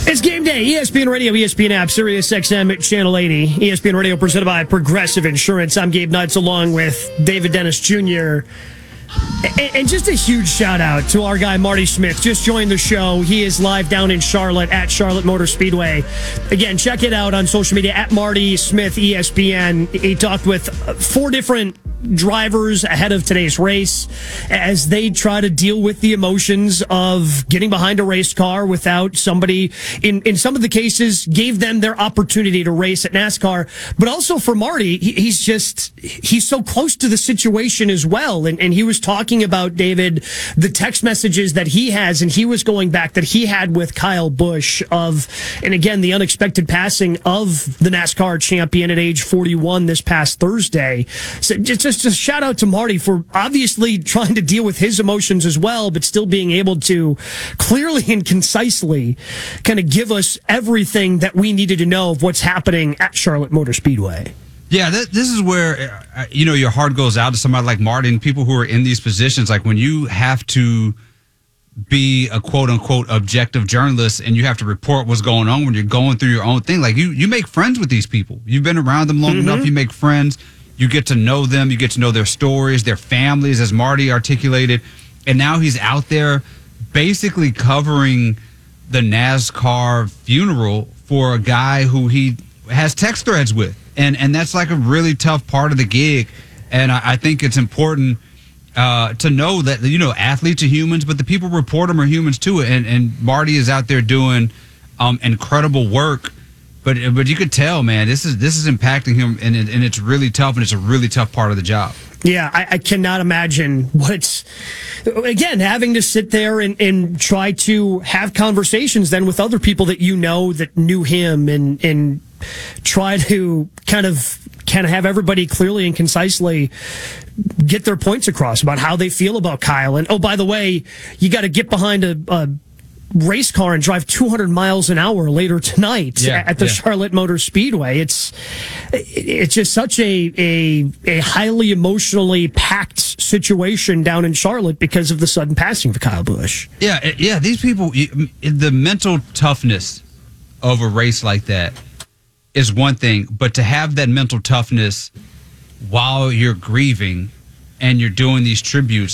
It's game day. ESPN Radio, ESPN app, Sirius XM, Channel 80. ESPN Radio presented by Progressive Insurance. I'm Gabe Nuts along with David Dennis Jr. And just a huge shout out to our guy, Marty Smith. Just joined the show. He is live down in Charlotte at Charlotte Motor Speedway. Again, check it out on social media at Marty Smith ESPN. He talked with 4 different drivers ahead of today's race as they try to deal with the emotions of getting behind a race car without somebody, in some of the cases, gave them their opportunity to race at NASCAR. But also for Marty, he's so close to the situation as well. And he was talking about, David, the text messages that he has, and he was going back that he had with Kyle Busch and again, the unexpected passing of the NASCAR champion at age 41 this past Thursday. So just a shout out to Marty for obviously trying to deal with his emotions as well, but still being able to clearly and concisely kind of give us everything that we needed to know of what's happening at Charlotte Motor Speedway. Yeah, this is where, your heart goes out to somebody like Marty and people who are in these positions. Like when you have to be a quote unquote objective journalist and you have to report what's going on when you're going through your own thing. Like you make friends with these people. You've been around them long enough. You make friends. You get to know them. You get to know their stories, their families, as Marty articulated. And now he's out there basically covering the NASCAR funeral for a guy who he has text threads with. And that's like a really tough part of the gig. And I think it's important to know that, athletes are humans, but the people report them are humans too. And Marty is out there doing incredible work. But you could tell, man, this is impacting him, and it's really tough, and it's a really tough part of the job. Yeah, I cannot imagine what it's, again, having to sit there and try to have conversations then with other people that that knew him and try to kind of have everybody clearly and concisely get their points across about how they feel about Kyle. And, oh, by the way, you got to get behind a race car and drive 200 miles an hour later tonight at the Charlotte Motor Speedway. It's just such a highly emotionally packed situation down in Charlotte because of the sudden passing of Kyle Busch. Yeah, these people, the mental toughness of a race like that is one thing, but to have that mental toughness while you're grieving and you're doing these tributes,